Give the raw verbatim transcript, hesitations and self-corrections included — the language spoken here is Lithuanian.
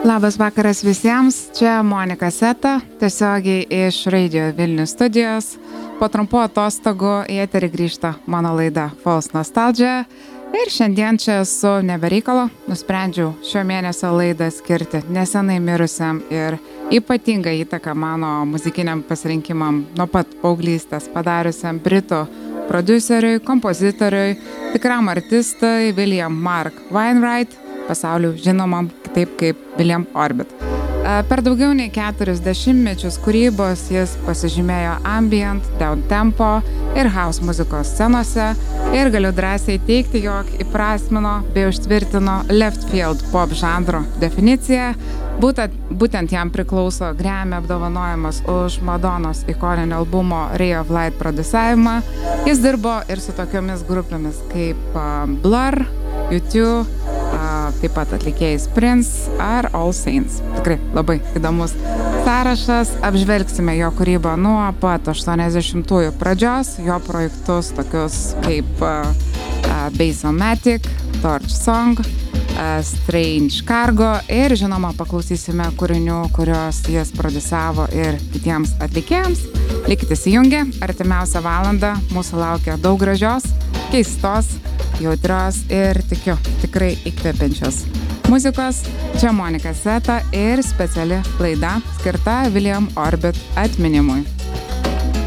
Labas vakaras visiems, čia Monika Seta, tiesiogiai iš Radio Vilnius studijos. Po trumpų atostogų į eterį grįžta mano laida False Nostalgia. Ir šiandien čia esu nebereikalo, nusprendžiau šio mėnesio laidą skirti nesenai mirusiam ir ypatingą įtaką mano muzikiniam pasirinkimam nuo pat paauglystės padariusiam britų prodiuseriui, kompozitoriui, tikram artistui William Mark Wainwright, pasauliu žinomam taip kaip William Orbit. Per daugiau nei keturis dešimtmečius kūrybos jis pasižymėjo ambient, downtempo ir house muzikos scenose ir galiu drąsiai teigti, jog įprasmino bei užtvirtino left field pop žanro definiciją. Būtent, būtent jam priklauso Grammy apdovanojimas už Madonos ikoninio albumo Ray of Light produsavimą. Jis dirbo ir su tokiomis grupėmis kaip Blur, U two, taip pat atlikėjais Prince ar All Saints. Tikrai labai įdomus sąrašas. Apžvelgsime jo kūrybą nuo pat aštuoniasdešimtųjų pradžios, jo projektus tokius kaip uh, Bass-O-Matic, Torch Song, uh, Strange Cargo ir žinoma paklausysime kūrinių, kurios jis produsavo ir kitiems atlikėjams. Likite įsijungę, artimiausią valandą mūsų laukia daug gražios, keistos, jautrios ir tikiu tikrai įkvepiančios muzikos. Čia Monika Seta ir speciali laida skirta William Orbit atminimui.